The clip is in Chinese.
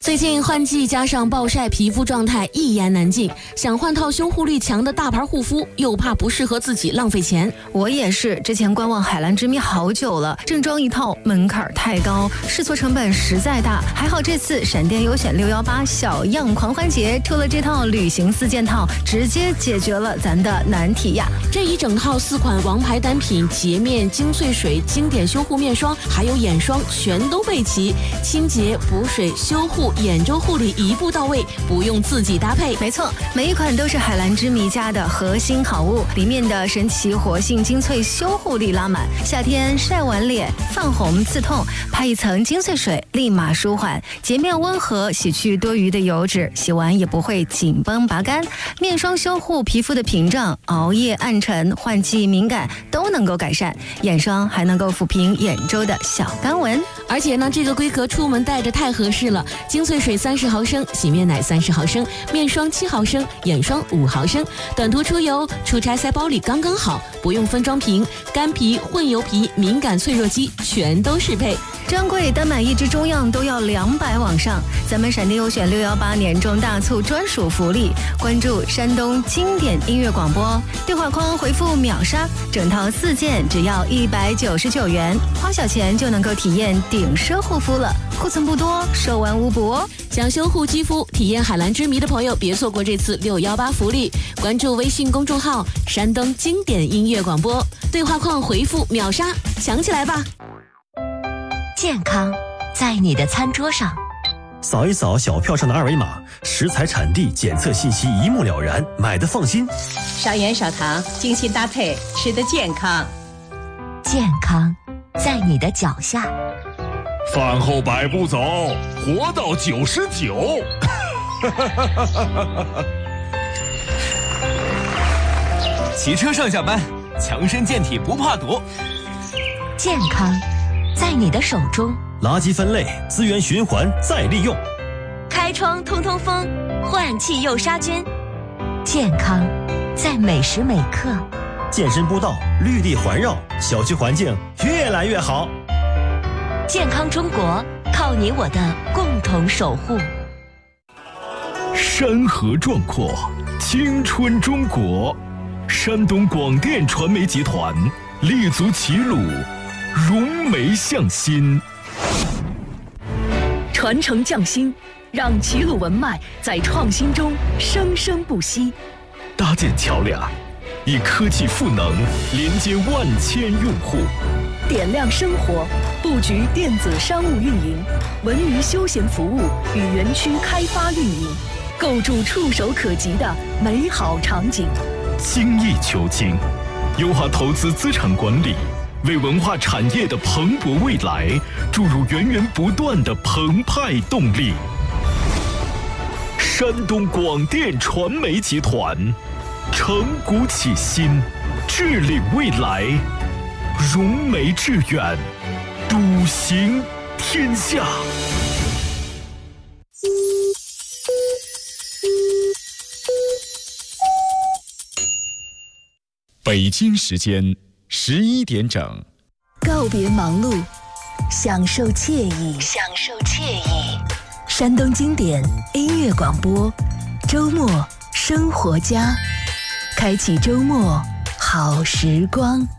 最近换季加上暴晒，皮肤状态一言难尽。想换套修护力强的大牌护肤，又怕不适合自己浪费钱。 我也是，之前观望海蓝之谜好久了，正装一套门槛太高，试错成本实在大。还好这次闪电优选618小样狂欢节出了这套旅行4件套，直接解决了咱的难题呀！ 这一整套4款王牌单品，洁面、精粹水、经典修护面霜，还有眼霜，全都备齐，清洁、补水、修护、眼周护理一步到位，不用自己搭配。 没错，每一款都是海蓝之谜家的核心好物，里面的神奇活性精粹修护力拉满，夏天晒完脸泛红刺痛，拍一层精粹水立马舒缓，洁面温和，洗去多余的油脂，洗完也不会紧绷拔干。面霜修护皮肤的屏障，熬夜暗沉、换季敏感都能够改善，眼霜还能够抚平眼周的小干纹。 而且呢，这个规格出门带着太合适了，精粹水30毫升，洗面奶30毫升，面霜7毫升，眼霜5毫升，短途出游、出差塞包里刚刚好，不用分装瓶，干皮、混油皮、敏感脆弱肌全都适配。 专柜单买1支中样都要200往上，咱们闪电优选618年终大促专属福利，关注山东经典音乐广播，对话框回复秒杀，整套4件只要199元，花小钱就能够体验顶奢护肤了，库存不多，售完无补哦。 想修护肌肤、体验海蓝之谜的朋友，别错过这次618福利，关注微信公众号山东经典音乐广播，对话框回复秒杀，抢起来吧！ 健康在你的餐桌上， 扫一扫小票上的2维码，食材产地检测信息一目了然，买的放心。 少盐少糖，精心搭配，吃得健康。 健康在你的脚下， 饭后100步走，活到99。 骑车上下班，强身健体不怕堵。 健康在你的手中， 垃圾分类、资源循环再利用， 开窗通通风，换气又杀菌。健康在每时每刻， 健身步道绿地环绕，小区环境越来越好。 健康中国，靠你我的共同守护。 山河壮阔，青春中国。山东广电传媒集团立足齐鲁，融媒向心， 传承匠心，让齐鲁文脉在创新中生生不息。 搭建桥梁，以科技赋能连接万千用户， 点亮生活，布局电子商务运营、文娱休闲服务与园区开发运营，构筑触手可及的美好场景。 精益求精，优化投资资产管理，为文化产业的蓬勃未来注入源源不断的澎湃动力。山东广电传媒集团承股启新，致力未来，融媒致远，笃行天下。 北京时间11点整， 告别忙碌，享受惬意，山东经典音乐广播，周末生活家，开启周末好时光。